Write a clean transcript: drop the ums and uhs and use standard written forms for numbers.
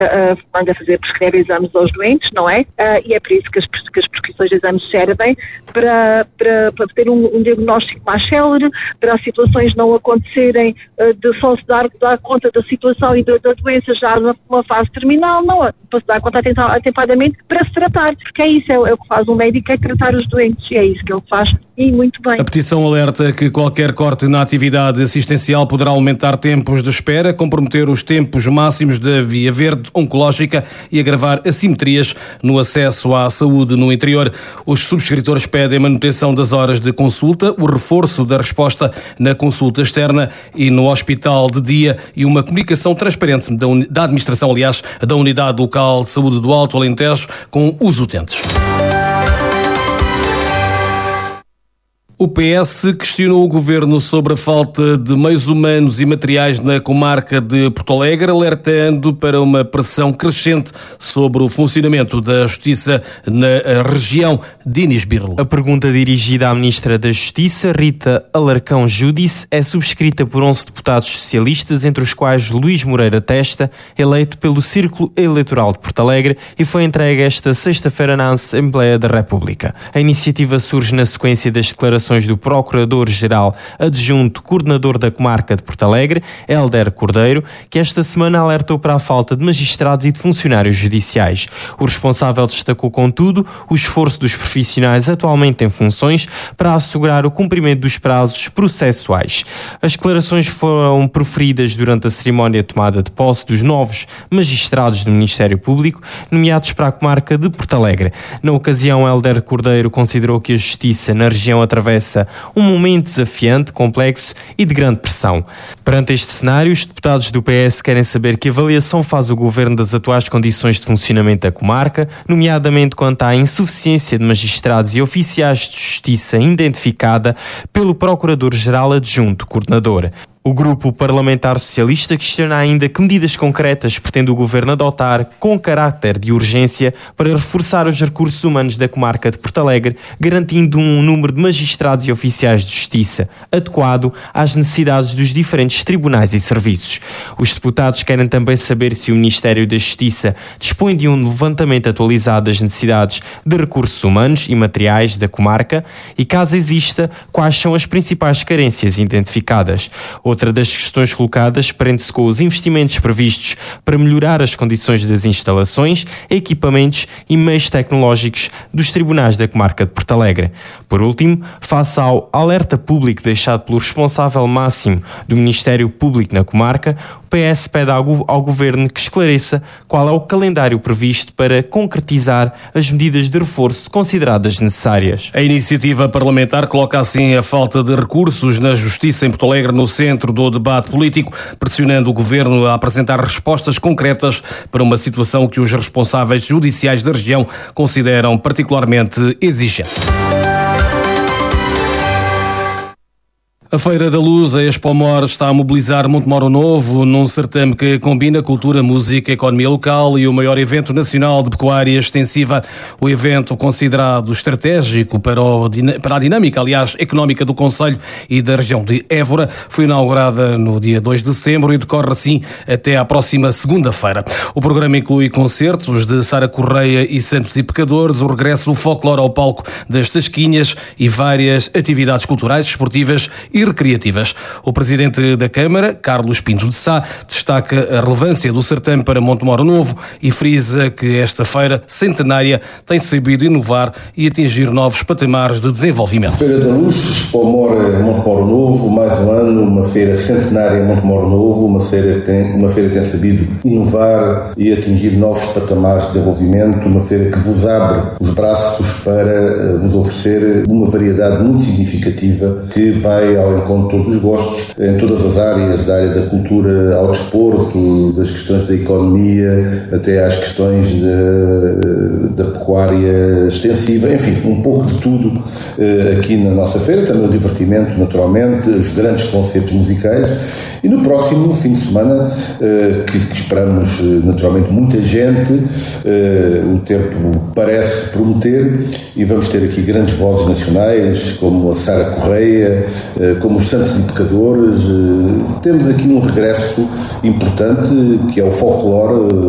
manda fazer prescrever exames aos doentes, não é? E é por isso que as prescrições de exames servem para ter um diagnóstico mais célere, para as situações não acontecerem de só se dar conta da situação e da doença já numa fase terminal, não, para se dar conta atempadamente para se tratar, porque é isso, é o que faz um médico, é tratar os doentes, e é isso que ele faz, e muito bem. A petição alerta que qualquer corte na atividade assistencial poderá aumentar tempos de espera, comprometer os tempos máximos da via verde oncológica e agravar assimetrias no acesso à saúde no interior. Os subscritores pedem a manutenção das horas de consulta, o reforço da resposta na consulta externa e no hospital de dia e uma comunicação transparente da administração, aliás, da Unidade Local de Saúde do Alto Alentejo com os utentes. O PS questionou o Governo sobre a falta de meios humanos e materiais na comarca de Porto Alegre, alertando para uma pressão crescente sobre o funcionamento da Justiça na região. Dinis Birl. A pergunta dirigida à Ministra da Justiça, Rita Alarcão Júdice, é subscrita por 11 deputados socialistas, entre os quais Luís Moreira Testa, eleito pelo Círculo Eleitoral de Porto Alegre, e foi entregue esta sexta-feira na Assembleia da República. A iniciativa surge na sequência das declarações do Procurador-Geral Adjunto Coordenador da Comarca de Porto Alegre, Hélder Cordeiro, que esta semana alertou para a falta de magistrados e de funcionários judiciais. O responsável destacou, contudo, o esforço dos profissionais atualmente em funções para assegurar o cumprimento dos prazos processuais. As declarações foram proferidas durante a cerimónia de tomada de posse dos novos magistrados do Ministério Público, nomeados para a Comarca de Porto Alegre. Na ocasião, Hélder Cordeiro considerou que a Justiça na região atravessa um momento desafiante, complexo e de grande pressão. Perante este cenário, os deputados do PS querem saber que avaliação faz o Governo das atuais condições de funcionamento da comarca, nomeadamente quanto à insuficiência de magistrados e oficiais de justiça identificada pelo Procurador-Geral Adjunto Coordenador. O grupo parlamentar socialista questiona ainda que medidas concretas pretende o Governo adotar com caráter de urgência para reforçar os recursos humanos da comarca de Porto Alegre, garantindo um número de magistrados e oficiais de justiça adequado às necessidades dos diferentes tribunais e serviços. Os deputados querem também saber se o Ministério da Justiça dispõe de um levantamento atualizado das necessidades de recursos humanos e materiais da comarca e, caso exista, quais são as principais carências identificadas. Outra das questões colocadas prende-se com os investimentos previstos para melhorar as condições das instalações, equipamentos e meios tecnológicos dos tribunais da comarca de Porto Alegre. Por último, face ao alerta público deixado pelo responsável máximo do Ministério Público na comarca, o PS pede ao Governo que esclareça qual é o calendário previsto para concretizar as medidas de reforço consideradas necessárias. A iniciativa parlamentar coloca assim a falta de recursos na Justiça em Porto Alegre no centro do debate político, pressionando o Governo a apresentar respostas concretas para uma situação que os responsáveis judiciais da região consideram particularmente exigente. A Feira da Luz, a Expo Mor, está a mobilizar Montemoro Novo num certame que combina cultura, música, economia local e o maior evento nacional de pecuária extensiva. O evento, considerado estratégico para a dinâmica, aliás, económica do concelho e da região de Évora, foi inaugurada no dia 2 de setembro e decorre assim até à próxima segunda-feira. O programa inclui concertos de Sara Correia e Santos e Pecadores, o regresso do folclore ao palco das Tasquinhas e várias atividades culturais, esportivas e recreativas. O presidente da Câmara, Carlos Pinto de Sá, destaca a relevância do certame para Montemoro Novo e frisa que esta feira centenária tem sabido inovar e atingir novos patamares de desenvolvimento. Feira da Luz, Expo Mor Montemoro Novo, mais um ano, uma feira centenária em Montemoro Novo, uma feira que tem sabido inovar e atingir novos patamares de desenvolvimento, uma feira que vos abre os braços para vos oferecer uma variedade muito significativa que vai ao encontro de todos os gostos, em todas as áreas, da área da cultura ao desporto, das questões da economia, até às questões da pecuária extensiva, enfim, um pouco de tudo aqui na nossa feira, também o divertimento, naturalmente, os grandes concertos musicais, e no próximo fim de semana, que esperamos naturalmente muita gente, o tempo parece prometer, e vamos ter aqui grandes vozes nacionais, como a Sara Correia, como os Santos e Pecadores. Temos aqui um regresso importante, que é o folclore,